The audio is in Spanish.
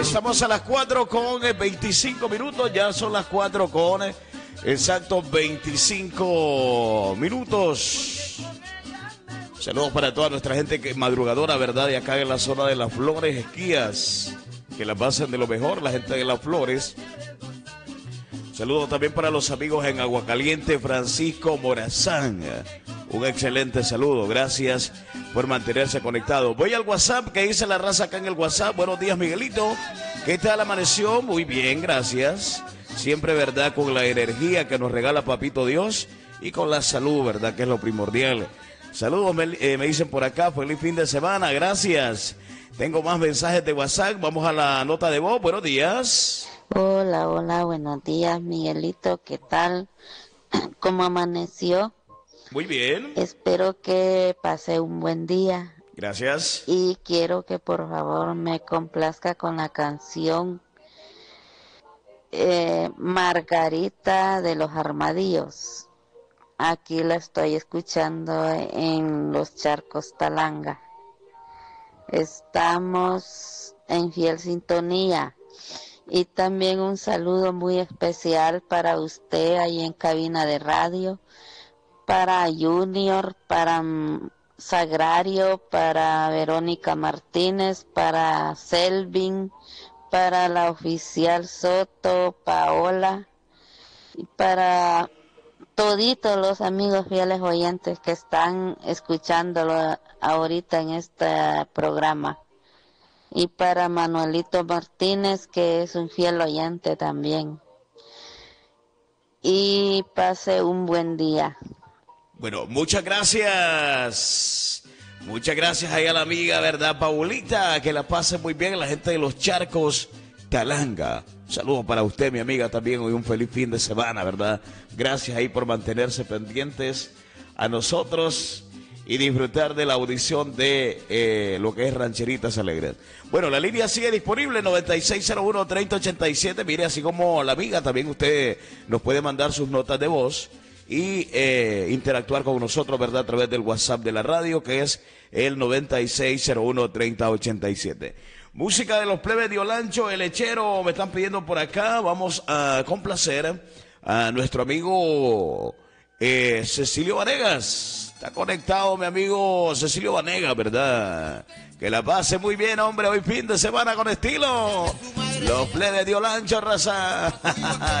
Estamos a las 4 con 25 minutos, ya son las 4 con exactos 25 minutos. Saludos para toda nuestra gente que madrugadora, ¿verdad? Y acá en la zona de Las Flores, Esquías, que la pasen de lo mejor, la gente de Las Flores. Saludos también para los amigos en Aguacaliente, Francisco Morazán. Un excelente saludo, gracias por mantenerse conectado. Voy al WhatsApp, ¿qué dice la raza acá en el WhatsApp? Buenos días, Miguelito. ¿Qué tal amaneció? Muy bien, gracias. Siempre, ¿verdad? Con la energía que nos regala Papito Dios y con la salud, ¿verdad? Que es lo primordial. Saludos, me dicen por acá, feliz fin de semana, gracias. Tengo más mensajes de WhatsApp, vamos a la nota de voz, buenos días. Hola, buenos días, Miguelito, ¿qué tal? ¿Cómo amaneció? Muy bien. Espero que pase un buen día. Gracias. Y quiero que por favor me complazca con la canción Margarita de los Armadillos. Aquí la estoy escuchando en Los Charcos Talanga. Estamos en fiel sintonía. Y también un saludo muy especial para usted ahí en cabina de radio, para Junior, para Sagrario, para Verónica Martínez, para Selvin, para la oficial Soto, Paola, y para toditos los amigos fieles oyentes que están escuchándolo ahorita en este programa. Y para Manuelito Martínez, que es un fiel oyente también. Y pase un buen día. Bueno, muchas gracias. Muchas gracias ahí a la amiga, ¿verdad, Paulita? Que la pase muy bien, la gente de Los Charcos Talanga. Saludos para usted, mi amiga, también hoy un feliz fin de semana, ¿verdad? Gracias ahí por mantenerse pendientes a nosotros y disfrutar de la audición de lo que es Rancheritas Alegres. Bueno, la línea sigue disponible, 9601-3087. Mire, así como la amiga, también usted nos puede mandar sus notas de voz y interactuar con nosotros, ¿verdad? A través del WhatsApp de la radio, que es el 9601-3087. Música de los plebes de Olancho, el lechero, me están pidiendo por acá. Vamos a complacer a nuestro amigo Cecilio Vanegas. Está conectado mi amigo Cecilio Vanegas, ¿verdad? Que la pase muy bien, hombre, hoy fin de semana con estilo. Los plebes de Olancho, raza.